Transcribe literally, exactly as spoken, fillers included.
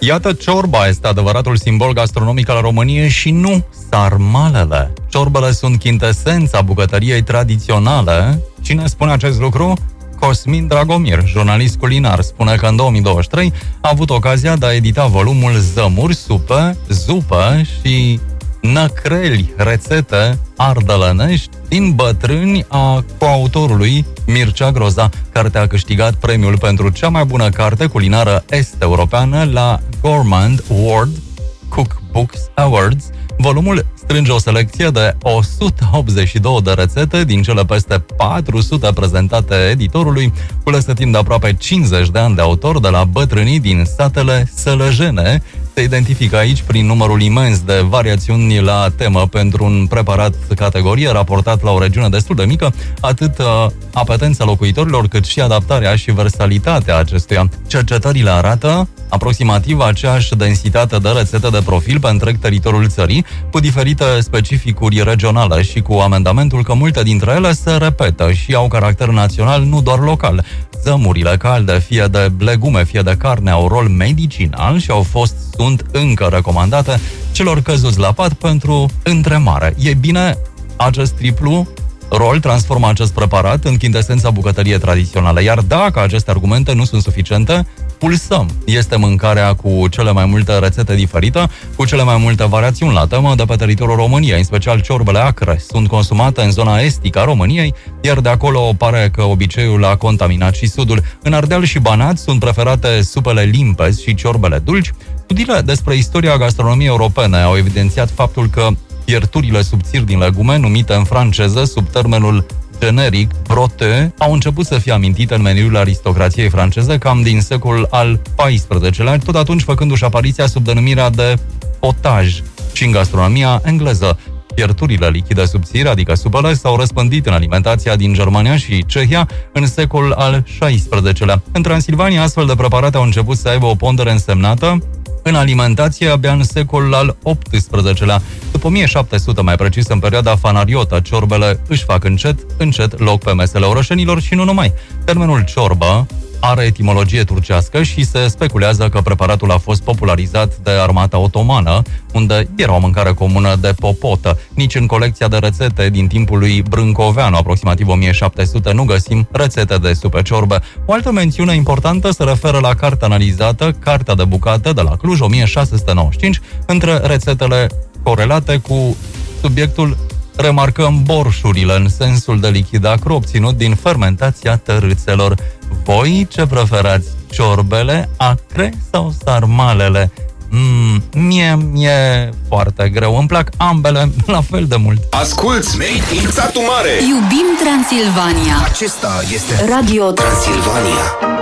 Iată, ciorba este adevăratul simbol gastronomic al României și nu sarmalele. Ciorbele sunt chintesența bucătăriei tradiționale. Cine spune acest lucru? Cosmin Dragomir, jurnalist culinar, spune că în două mii douăzeci și trei a avut ocazia de a edita volumul Zămuri, supe, zupă și năcreli, rețete ardelenești din bătrâni a coautorului Mircea Groza. Cartea a câștigat premiul pentru cea mai bună carte culinară est-europeană la Gourmand World Cookbooks Awards. Volumul strânge o selecție de o sută optzeci și două de rețete din cele peste patru sute prezentate editorului, culese timp de aproape cincizeci de ani de autor de la bătrânii din satele sălăjene. Se identifică aici prin numărul imens de variațiuni la temă pentru un preparat categorie raportat la o regiune destul de mică, atât uh, apetența locuitorilor cât și adaptarea și versalitatea acestuia. Cercetările arată aproximativ aceeași densitate de rețete de profil pe întreg teritoriul țării, cu diferite specificuri regionale și cu amendamentul că multe dintre ele se repetă și au caracter național, nu doar local. Zămurile calde, fie de legume, fie de carne, au rol medicinal și au fost, sunt încă recomandate celor căzuți la pat pentru întremare. E bine, acest triplu rol transformă acest preparat în chintesența bucătăriei tradiționale, iar dacă aceste argumente nu sunt suficiente, pulsăm. Este mâncarea cu cele mai multe rețete diferite, cu cele mai multe variațiuni la temă de pe teritoriul României, în special ciorbele acre. Sunt consumate în zona estică a României, iar de acolo pare că obiceiul a contaminat și sudul. În Ardeal și Banat sunt preferate supele limpezi și ciorbele dulci. Studiile despre istoria gastronomiei europene au evidențiat faptul că fierturile subțiri din legume, numite în franceză sub termenul generic brote, au început să fie amintite în meniul aristocrației franceze cam din secolul al paisprezecelea, tot atunci făcându-și apariția sub denumirea de potaj. Și în gastronomia engleză, fierturile lichide subțiri, adică supele, s-au răspândit în alimentația din Germania și Cehia în secolul al șaisprezecelea. În Transilvania, astfel de preparate au început să aibă o pondere însemnată în alimentație abia în secolul al optsprezecelea. După o mie șapte sute, mai precis în perioada fanariotă, ciorbele își fac încet, încet loc pe mesele orășenilor și nu numai. Termenul ciorbă are etimologie turcească și se speculează că preparatul a fost popularizat de armata otomană, unde era o mâncare comună de popotă. Nici în colecția de rețete din timpul lui Brâncoveanu, aproximativ o mie șapte sute, nu găsim rețete de supe ciorbe. O altă mențiune importantă se referă la cartea analizată, Cartea de bucate de la Cluj, o mie șase sute nouăzeci și cinci, între rețetele corelate cu subiectul remarcăm borșurile în sensul de lichid acru obținut din fermentația tărâțelor. Voi ce preferați? Ciorbele, acre sau sarmalele? Mm, mie mi-e foarte greu. Îmi plac ambele la fel de mult. Asculți Made in Satu Mare. Iubim Transilvania. Acesta este Radio Transilvania.